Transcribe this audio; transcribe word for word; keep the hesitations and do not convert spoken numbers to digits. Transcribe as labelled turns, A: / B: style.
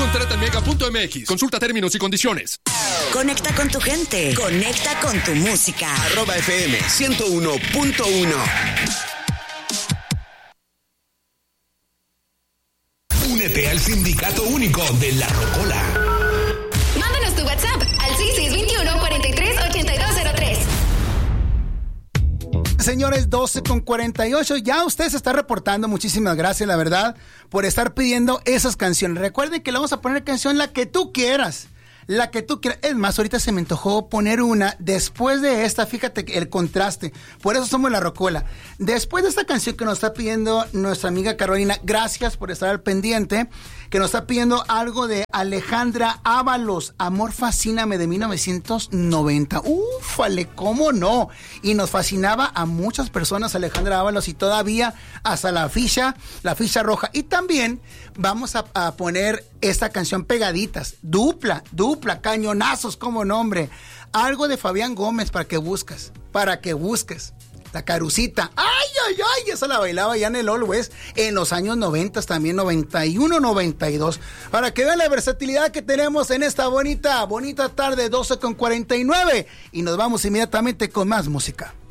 A: Contrata en mega punto m x. Consulta términos y condiciones.
B: Conecta con tu gente. Conecta con tu música.
C: Arroba F M ciento uno punto uno.
D: Únete al Sindicato Único de La Rocola.
E: Mándanos tu WhatsApp al seis seis dos uno, cuatro tres, ocho dos cero tres.
F: Señores, doce con cuarenta y ocho, ya usted se está reportando, muchísimas gracias, la verdad, por estar pidiendo esas canciones. Recuerden que le vamos a poner canción la que tú quieras, la que tú quieras. Es más, ahorita se me antojó poner una después de esta, fíjate el contraste, por eso somos La Rocola. Después de esta canción que nos está pidiendo nuestra amiga Carolina, gracias por estar al pendiente, que nos está pidiendo algo de Alejandra Ábalos, Amor Fascíname, de mil novecientos noventa. Ufale, cómo no. Y nos fascinaba a muchas personas Alejandra Ábalos, y todavía hasta la ficha, la ficha roja. Y también vamos a, a poner esta canción pegaditas, dupla, dupla, cañonazos como nombre. Algo de Fabián Gómez para que busques, para que busques. La Carucita, ay, ay, ay, esa la bailaba ya en el Always en los años noventa, también noventa y uno, noventa y dos. Para que vean la versatilidad que tenemos en esta bonita, bonita tarde, doce con cuarenta y nueve. Y nos vamos inmediatamente con más música.